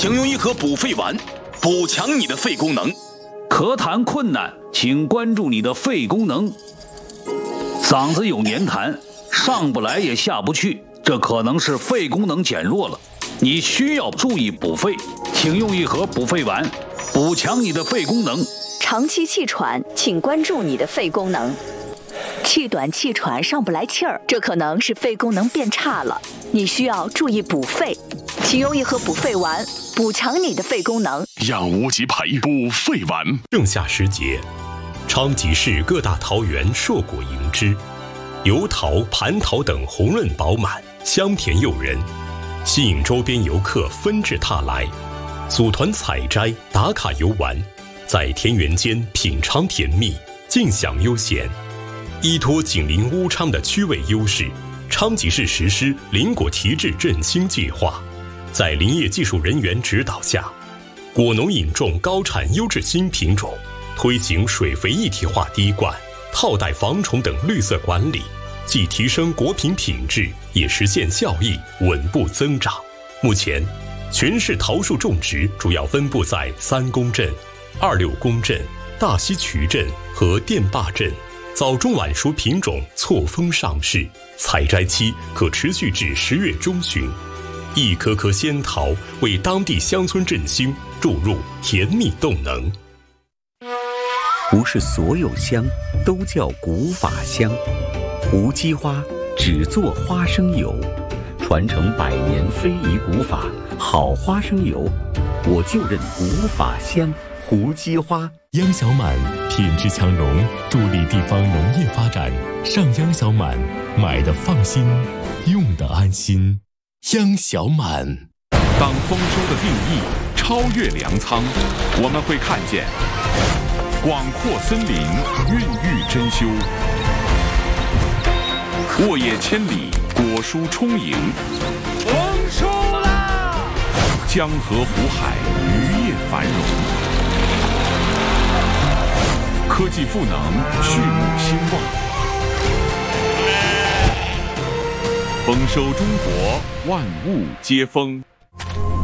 请用一盒补肺丸，补强你的肺功能。 咳痰困难，请关注你的肺功能。嗓子有黏痰，上不来也下不去，这可能是肺功能减弱了，你需要注意补肺，请用一盒补肺丸，补强你的肺功能。 长期气喘，请关注你的肺功能。气短气喘上不来气儿，这可能是肺功能变差了，你需要注意补肺，请用一盒补肺丸，补强你的肺功能。 养无极培补肺丸。 盛夏时节，昌吉市各大桃园硕果迎之，油桃、蟠桃等红润饱满，香甜诱人，吸引周边游客纷至沓来，组团采摘、打卡游玩，在田园间品尝甜蜜，尽享悠闲。依托紧邻乌昌的区位优势，昌吉市实施林果提质振兴计划，在林业技术人员指导下，果农引种高产优质新品种，推行水肥一体化滴灌、套袋防虫等绿色管理，既提升果品品质，也实现效益稳步增长。目前，全市桃树种植主要分布在3公镇、26公镇、大溪渠镇和电坝镇。早中晚熟品种错峰上市，采摘期可持续至10月中旬。一颗颗仙桃为当地乡村振兴注入甜蜜动能。 不是所有香都叫古法香，无机花只做花生油，传承100年非遗古法，好花生油，我就认古法香。胡姬花央小满品质强融，助力地方农业发展。上央小满，买的放心，用的安心。央小满。 当丰收的定义超越粮仓，我们会看见广阔森林孕育珍馐，沃野千里，果蔬充盈。 丰收啦！ 江河湖海，渔业繁荣。科技赋能，畜牧兴旺。丰收中国，万物皆丰。